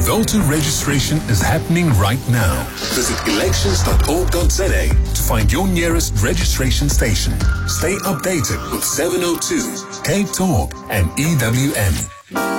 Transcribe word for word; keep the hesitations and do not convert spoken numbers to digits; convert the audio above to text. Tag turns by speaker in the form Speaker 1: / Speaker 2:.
Speaker 1: Voter registration is happening right now. Visit elections dot org dot za to find your nearest registration station. Stay updated with seven oh two, Cape Talk and E W M.